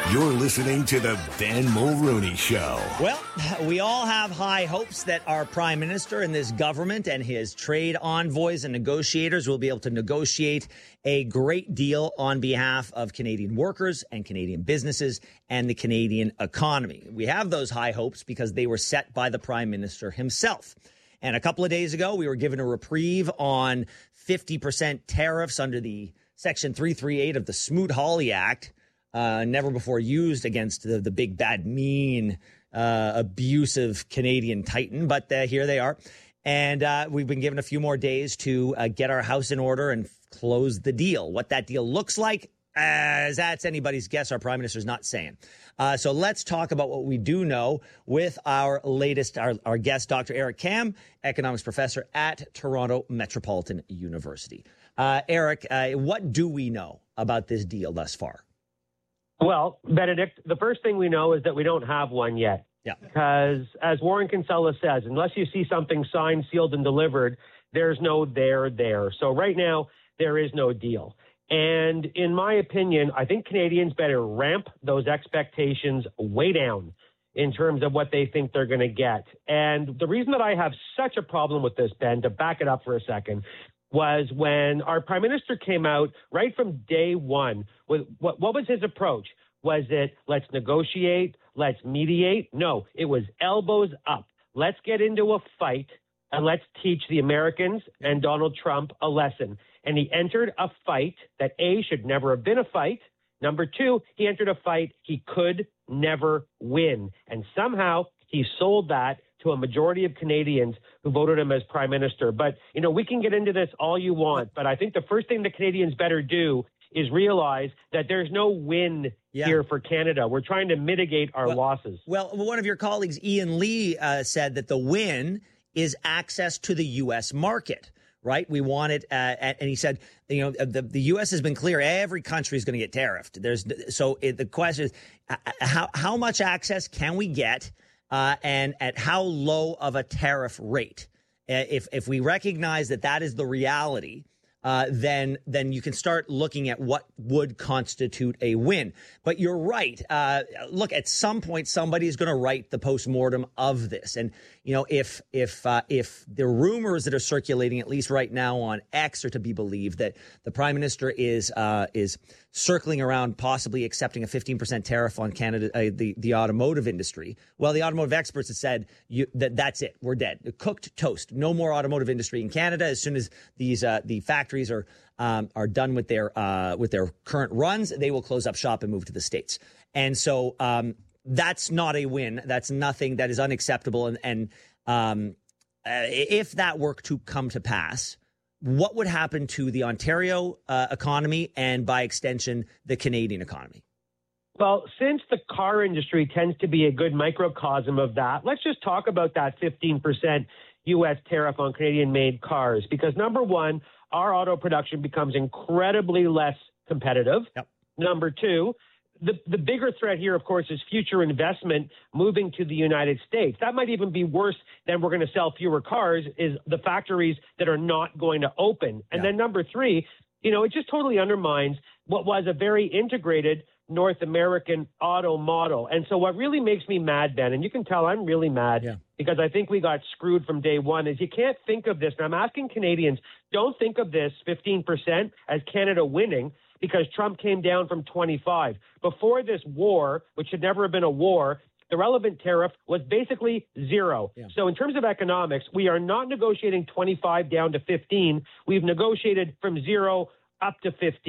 You're listening to the Ben Mulroney Show. Well, we all have high hopes that our prime minister and this government and his trade envoys and negotiators will be able to negotiate a great deal on behalf of Canadian workers and Canadian businesses and the Canadian economy. We have those high hopes because they were set by the prime minister himself. And a couple of days ago, we were given a reprieve on 50% tariffs under the Section 338 of the Smoot-Hawley Act. Never before used against the big, bad, mean, abusive Canadian titan. But here they are. And we've been given a few more days to get our house in order and close the deal. What that deal looks like, that's anybody's guess. Our prime minister's not saying. So let's talk about what we do know with our latest, our guest, Dr. Eric Kam, economics professor at Toronto Metropolitan University. Eric, what do we know about this deal thus far? Well, Benedict, the first thing we know is that we don't have one yet. Yeah. Because as Warren Kinsella says, unless you see something signed, sealed, and delivered, there's no there. So right now, there is no deal. And in my opinion, I think Canadians better ramp those expectations way down in terms of what they think they're going to get. And the reason that I have such a problem with this, Ben, to back it up for a second, was when our prime minister came out right from day one with what was his approach? Was it let's negotiate, let's mediate? No, it was elbows up. Let's get into a fight and let's teach the Americans and Donald Trump a lesson. And he entered a fight that A, should never have been a fight. Number two, he entered a fight he could never win. And somehow he sold that to a majority of Canadians who voted him as prime minister. But, you know, we can get into this all you want, but I think the first thing the Canadians better do is realize that there's no win here for Canada. We're trying to mitigate our losses. Well, one of your colleagues, Ian Lee, said that the win is access to the U.S. market. Right. We want it. And he said, you know, the U.S. has been clear. Every country is going to get tariffed. The question is, how much access can we get and at how low of a tariff rate? If we recognize that is the reality, then you can start looking at what would constitute a win. But you're right. Look, at some point, somebody is going to write the postmortem of this. And, you know, if the rumors that are circulating, at least right now on X, are to be believed, that the prime minister is circling around possibly accepting a 15% tariff on Canada, the automotive industry. Well, the automotive experts have said that's it. We're dead. Cooked toast. No more automotive industry in Canada. As soon as the factories are done with their current runs, they will close up shop and move to the States. And so that's not a win. That's nothing. That is unacceptable. And if that were to come to pass, what would happen to the Ontario economy and, by extension, the Canadian economy? Well, since the car industry tends to be a good microcosm of that, let's just talk about that 15% U.S. tariff on Canadian-made cars. Because, number one, our auto production becomes incredibly less competitive. Yep. Number two, the bigger threat here, of course, is future investment moving to the United States. That might even be worse than we're going to sell fewer cars, is the factories that are not going to open. And then number three, you know, it just totally undermines what was a very integrated North American auto model. And so what really makes me mad, Ben, and you can tell I'm really mad because I think we got screwed from day one, is you can't think of this, and I'm asking Canadians, don't think of this 15% as Canada winning, because Trump came down from 25. Before this war, which should never have been a war, the relevant tariff was basically zero. Yeah. So in terms of economics, we are not negotiating 25 down to 15. We've negotiated from zero up to 15.